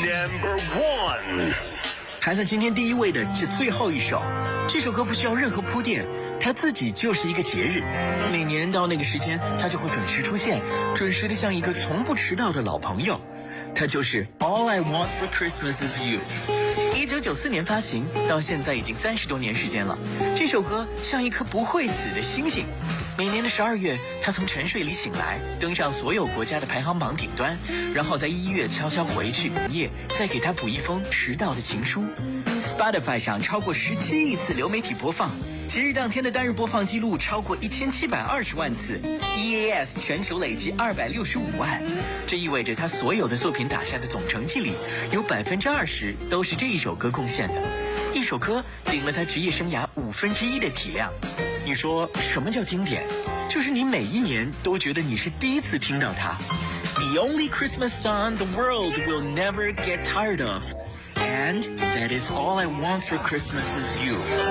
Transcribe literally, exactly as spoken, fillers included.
Number one， 排在今天第一位的是最后一首。这首歌不需要任何铺垫，它自己就是一个节日。每年到那个时间，它就会准时出现，准时的像一个从不迟到的老朋友。它就是 All I Want for Christmas Is You。一九九四年发行，到现在已经三十多年时间了。这首歌像一颗不会死的星星。每年的十二月，他从沉睡里醒来，登上所有国家的排行榜顶端，然后在一月悄悄回去，夜再给他补一封迟到的情书。Spotify 上超过十七亿次流媒体播放，节日当天的单日播放记录超过一千七百二十万次 ，E A S 全球累计二百六十五万。这意味着他所有的作品打下的总成绩里，有百分之二十都是这一首歌贡献的。一首歌顶了他职业生涯五分之一的体量。你说什么叫经典？就是你每一年都觉得你是第一次听到它。The only Christmas song the world will never get tired of. And that is all I want for Christmas is you.